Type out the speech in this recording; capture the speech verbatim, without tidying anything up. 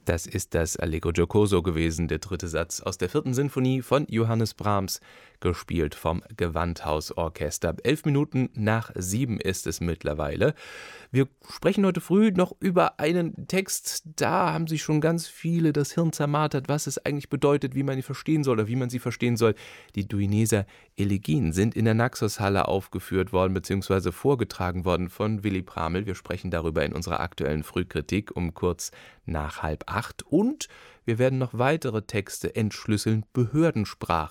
Das ist das Allegro giocoso gewesen, der dritte Satz aus der vierten Sinfonie von Johannes Brahms, gespielt vom Gewandhausorchester. Elf Minuten nach sieben ist es mittlerweile. Wir sprechen heute früh noch über einen Text, da haben sich schon ganz viele das Hirn zermartert, was es eigentlich bedeutet, wie man ihn verstehen soll oder wie man sie verstehen soll. Die Duineser Elegien sind in der Naxos-Halle aufgeführt worden bzw. vorgetragen worden von Willy Pramel. Wir sprechen darüber in unserer aktuellen Frühkritik um kurz nach halb acht. Und wir werden noch weitere Texte entschlüsseln. Behördensprache